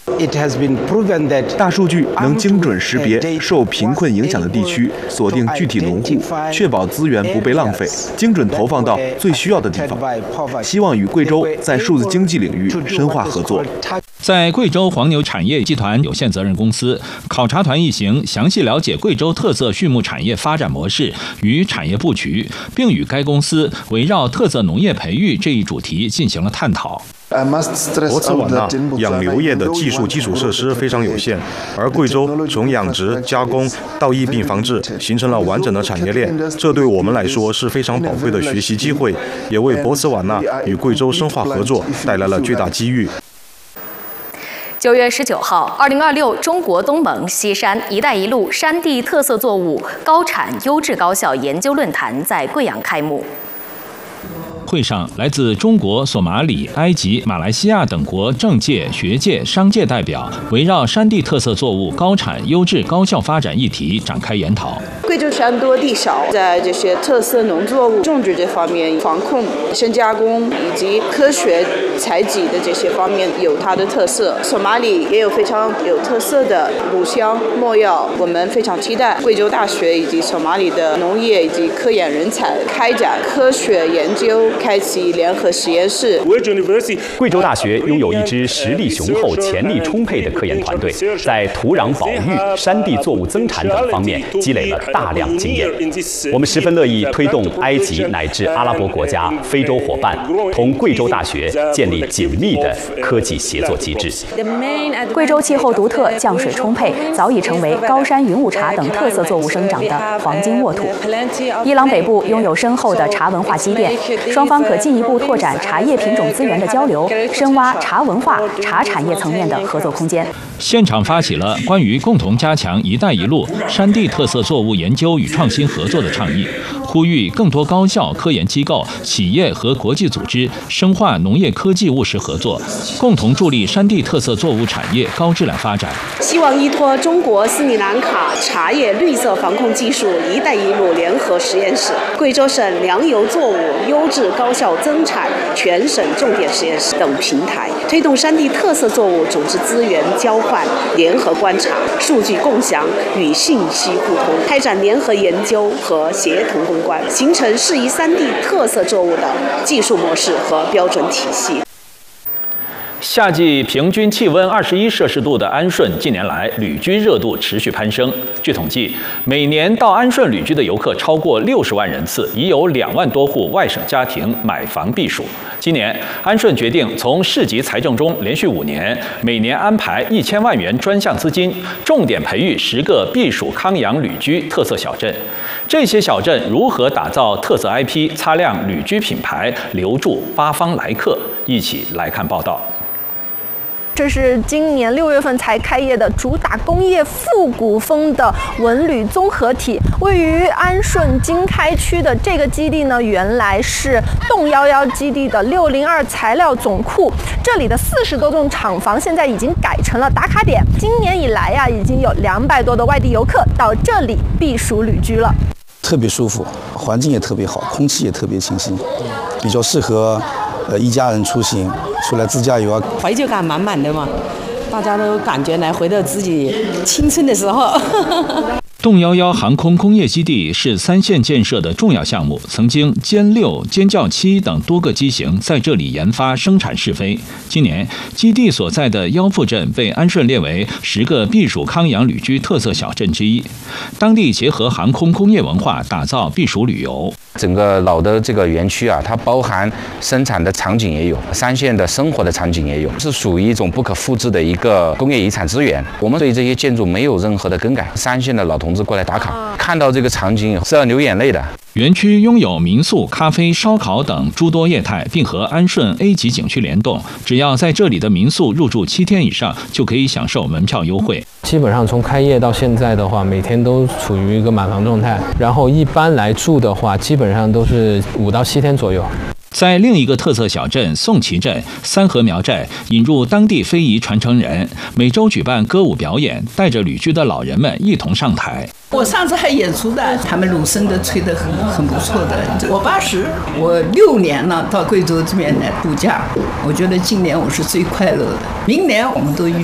大数据能精准识别受贫困影响的地区，锁定具体农户，确保资源不被浪费，精准投放到最需要的地方。希望与贵州在数字经济领域深化合作。 在贵州黄牛产业集团有限责任公司，考察团一行详细了解贵州特色畜牧产业发展模式与产业布局，并与该公司围绕特色农业培育这一主题进行了探讨。 博茨瓦纳养牛业的技术基础设施非常有限，而贵州从养殖、加工到疫病防治形成了完整的产业链，这对我们来说是非常宝贵的学习机会，也为博茨瓦纳与贵州深化合作带来了巨大机遇。 9月19号，2026中国东盟西山“一带一路”山地特色作物高产优质高校研究论坛在贵阳开幕。 会上，来自中国、索马里、埃及、马来西亚等国政界、学界、商界代表围绕山地特色作物高产优质高效发展议题展开研讨。 贵州山多地少，在这些特色农作物种植这方面，防控、深加工以及科学采集的这些方面有它的特色。索马里也有非常有特色的乳香、没药，我们非常期待贵州大学以及索马里的农业以及科研人才开展科学研究，开启联合实验室。 贵州大学拥有一支实力雄厚、潜力充沛的科研团队，在土壤保育、山地作物增产等方面积累了大量经验。我们十分乐意推动埃及乃至阿拉伯国家、非洲伙伴同贵州大学建立紧密的科技协作机制。 贵州气候独特，降水充沛，早已成为高山云雾茶等特色作物生长的黄金沃土。伊朗北部拥有深厚的茶文化积淀，双方可进一步拓展茶叶品种资源的交流，深挖茶文化、茶产业层面的合作空间。 现场发起了关于共同加强“一带一路”山地特色作物研究与创新合作的倡议，呼吁更多高校、科研机构、企业和国际组织深化农业科技务实合作，共同助力山地特色作物产业高质量发展。 希望依托中国斯里兰卡茶叶绿色防控技术“一带一路”联合实验室、贵州省粮油作物优质高效增产全省重点实验室等平台，推动山地特色作物种植资源交换、联合观察、数据共享与信息互通，开展联合研究和协同攻关，形成适宜山地特色作物的技术模式和标准体系。 夏季平均气温21摄氏度的安顺，近年来旅居热度持续攀升。据统计，每年到安顺旅居的游客超过60万人次，已有2万多户外省家庭买房避暑。今年，安顺决定从市级财政中连续5年，每年安排1000万元专项资金，重点培育10个避暑康养旅居特色小镇。这些小镇如何打造特色 IP， 擦亮旅居品牌，留住八方来客？一起来看报道。 这是今年6月份才开业的主打工业复古风的文旅综合体。位于安顺经开区的这个基地呢，原来是动11基地的602材料总库。这里的40多栋厂房现在已经改成了打卡点。今年以来呀，已经有200多的外地游客到这里避暑旅居了。 特别舒服，环境也特别好，空气也特别清新，比较适合一家人出行出来自驾游啊， 怀旧感满满的嘛，大家都感觉来回到自己青春的时候。 动11航空工业基地是3线建设的重要项目，曾经歼6、歼教7等多个机型在这里研发生产试飞。今年，基地所在的腰腹镇被安顺列为10个避暑康养旅居特色小镇之一。当地结合航空工业文化，打造避暑旅游。 整个老的这个园区啊，它包含生产的场景也有，3线的生活的场景也有，是属于一种不可复制的一个工业遗产资源。我们对这些建筑没有任何的更改，3线的老同志过来打卡，看到这个场景是要流眼泪的。 园区拥有民宿、咖啡、烧烤等诸多业态，并和安顺 A 级景区联动。只要在这里的民宿入住7天以上，就可以享受门票优惠。 基本上从开业到现在的话，每天都处于一个满房状态。然后一般来住的话，基本上都是5到7天左右。 在另一个特色小镇宋旗镇三河苗寨，引入当地非遗传承人，每周举办歌舞表演，带着旅居的老人们一同上台。 我上次还演出的，他们鲁声的吹得很不错的。我80，我6年了到贵州这边来度假，我觉得今年我是最快乐的。明年我们都预